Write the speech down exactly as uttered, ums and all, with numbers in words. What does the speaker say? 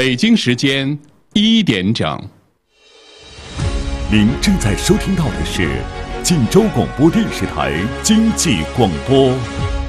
北京时间一点整。 您正在收听到的是晋州广播电视台经济广播。